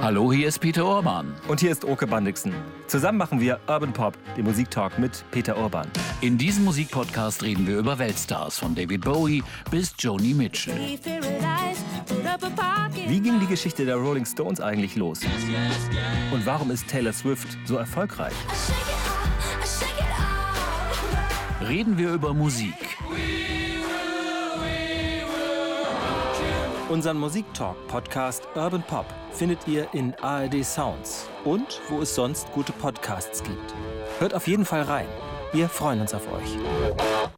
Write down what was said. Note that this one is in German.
Hallo, hier ist Peter Urban. Und hier ist Oke Bandixen. Zusammen machen wir Urban Pop, den Musiktalk mit Peter Urban. In diesem Musikpodcast reden wir über Weltstars, von David Bowie bis Joni Mitchell. Wie ging die Geschichte der Rolling Stones eigentlich los? Und warum ist Taylor Swift so erfolgreich? Reden wir über Musik. Unseren Musiktalk-Podcast Urban Pop findet ihr in ARD Sounds und wo es sonst gute Podcasts gibt. Hört auf jeden Fall rein. Wir freuen uns auf euch.